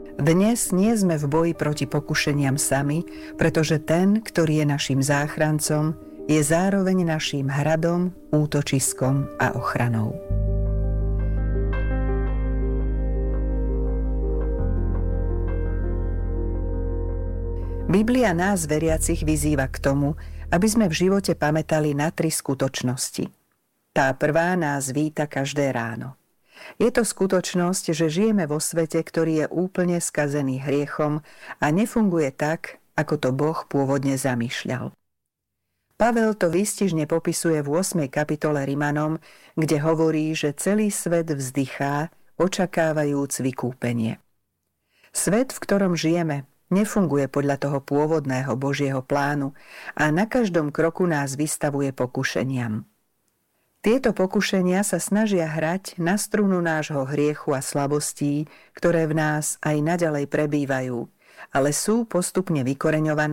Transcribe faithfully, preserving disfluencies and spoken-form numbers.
Dnes nie sme v boji proti pokušeniam sami, pretože ten, ktorý je naším záchrancom, je zároveň naším hradom, útočiskom a ochranou. Biblia nás, veriacich, vyzýva k tomu, aby sme v živote pamätali na tri skutočnosti. Tá prvá nás víta každé ráno. Je to skutočnosť, že žijeme vo svete, ktorý je úplne skazený hriechom a nefunguje tak, ako to Boh pôvodne zamýšľal. Pavel to výstižne popisuje v ôsmej kapitole Rimanom, kde hovorí, že celý svet vzdychá, očakávajúc vykúpenie. Svet, v ktorom žijeme, nefunguje podľa toho pôvodného Božieho plánu a na každom kroku nás vystavuje pokušeniam. Tieto pokušenia sa snažia hrať na strunu nášho hriechu a slabostí, ktoré v nás aj naďalej prebývajú, ale sú postupne vykoreňované